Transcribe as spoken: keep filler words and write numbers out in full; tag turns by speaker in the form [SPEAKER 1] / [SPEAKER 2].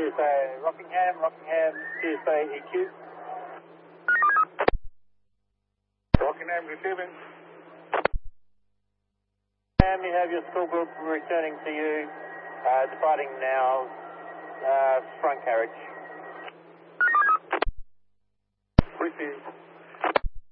[SPEAKER 1] C S A Rockingham, Rockingham, C S A E Q. Rockingham receiving. And you have your school group returning to you, uh, departing now, uh, front carriage. Receive.